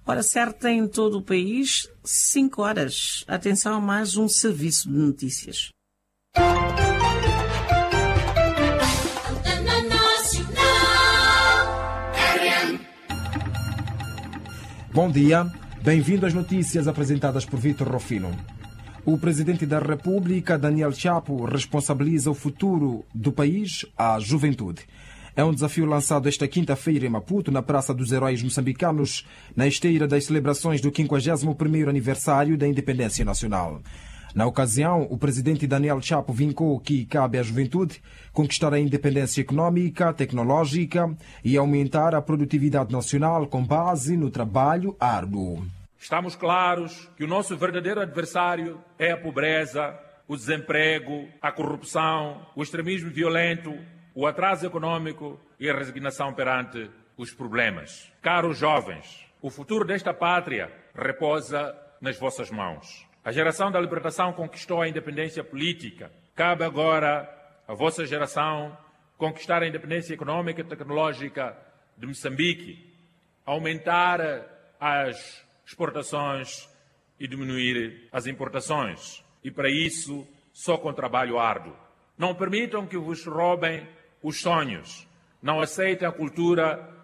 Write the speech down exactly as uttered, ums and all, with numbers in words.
Hora certa em todo o país, cinco horas. Atenção a mais um serviço de notícias. Bom dia, bem-vindo às notícias apresentadas por Vítor Rofino. O presidente da República, Daniel Chapo, responsabiliza o futuro do país à juventude. É um desafio lançado esta quinta-feira em Maputo, na Praça dos Heróis Moçambicanos, na esteira das celebrações do quinquagésimo primeiro aniversário da Independência Nacional. Na ocasião, o presidente Daniel Chapo vincou que cabe à juventude conquistar a independência econômica, tecnológica e aumentar a produtividade nacional com base no trabalho árduo. Estamos claros que o nosso verdadeiro adversário é a pobreza, o desemprego, a corrupção, o extremismo violento, o atraso econômico e a resignação perante os problemas. Caros jovens, o futuro desta pátria repousa nas vossas mãos. A geração da libertação conquistou a independência política. Cabe agora à vossa geração conquistar a independência econômica e tecnológica de Moçambique, aumentar as exportações e diminuir as importações. E para isso, só com trabalho árduo. Não permitam que vos roubem os sonhos. Não aceitem a cultura